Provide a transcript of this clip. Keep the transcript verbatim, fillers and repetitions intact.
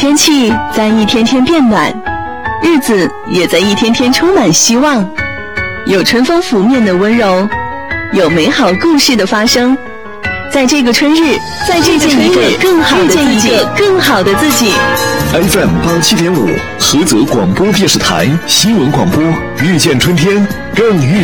天气在一天天变暖，日子也在一天天充满希望。有春风拂面的温柔，有美好故事的发生。在这个春日，在这个春日，更好的自己，更好的自己。 F M 八七点五，菏泽广播电视台新闻广播，遇见春天，更遇。